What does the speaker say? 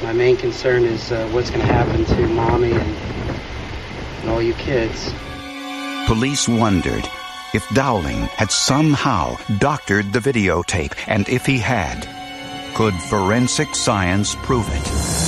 My main concern is what's going to happen to Mommy and all you kids. Police wondered if Dowling had somehow doctored the videotape, and if he had, could forensic science prove it?